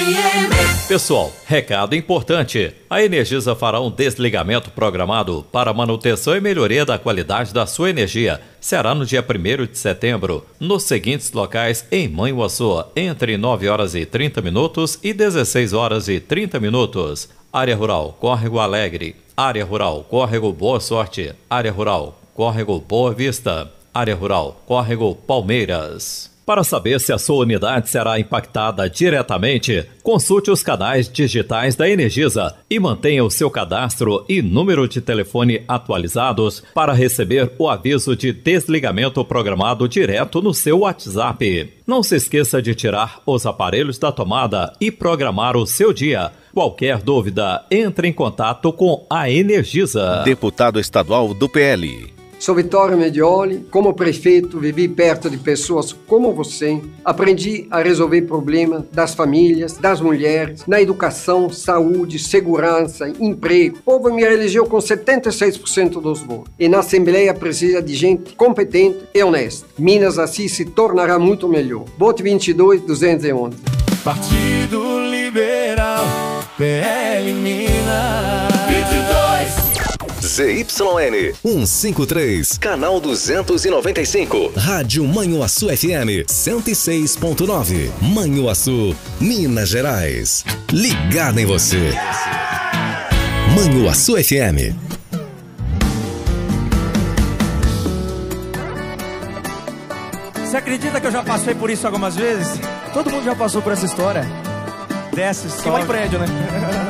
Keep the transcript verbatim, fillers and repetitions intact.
M. Pessoal, recado importante. A Energisa fará um desligamento programado para manutenção e melhoria da qualidade da sua energia. Será no dia primeiro de setembro, nos seguintes locais em Manhuaçu, entre nove horas e trinta minutos e dezesseis horas e trinta minutos. Área Rural, Córrego Alegre. Área Rural, Córrego Boa Sorte. Área Rural, Córrego Boa Vista. Área Rural, Córrego Palmeiras. Para saber se a sua unidade será impactada diretamente, consulte os canais digitais da Energisa e mantenha o seu cadastro e número de telefone atualizados para receber o aviso de desligamento programado direto no seu WhatsApp. Não se esqueça de tirar os aparelhos da tomada e programar o seu dia. Qualquer dúvida, entre em contato com a Energisa. Deputado estadual do P L. Sou Vittorio Medioli, como prefeito vivi perto de pessoas como você, aprendi a resolver problemas das famílias, das mulheres, na educação, saúde, segurança, emprego. O povo me elegeu com setenta e seis por cento dos votos e na Assembleia precisa de gente competente e honesta. Minas assim se tornará muito melhor. Vote vinte e dois, duzentos e onze. Partido Liberal, P L Minas. vinte e dois. Z Y N cento e cinquenta e três, canal duzentos e noventa e cinco. Rádio Manhuaçu F M cento e seis ponto nove. Manhuaçu, Minas Gerais. Ligado em você. Manhuaçu F M. Você acredita que eu já passei por isso algumas vezes? Todo mundo já passou por essa história. Desce, sobe. Em prédio, né?